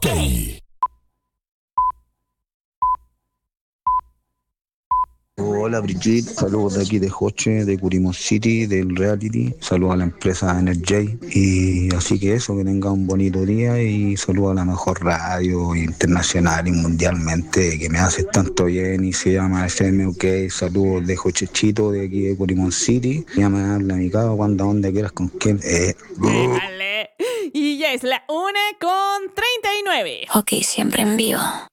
Hola Brigitte, saludos de aquí de Joche, de Curimon City, del reality, saludos a la empresa Energy y así que eso, que tenga un bonito día y saludos a la mejor radio internacional y mundialmente que me hace tanto bien y se llama FMUK, saludos de Jochechito de aquí de Curimon City, llama, habla mi cabo cuando donde quieras con quien, Vale. Y ya es la 1:39. Ok, siempre en vivo.